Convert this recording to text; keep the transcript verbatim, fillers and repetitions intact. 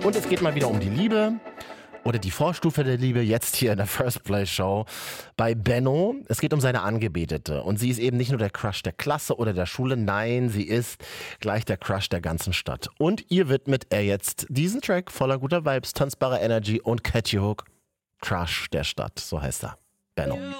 Und es geht mal wieder um die Liebe. Oder die Vorstufe der Liebe, jetzt hier in der First Play Show bei Benno. Es geht um seine Angebetete. Und sie ist eben nicht nur der Crush der Klasse oder der Schule. Nein, sie ist gleich der Crush der ganzen Stadt. Und ihr widmet er jetzt diesen Track voller guter Vibes, tanzbarer Energy und Catchy Hook. Crush der Stadt, so heißt er. Benno.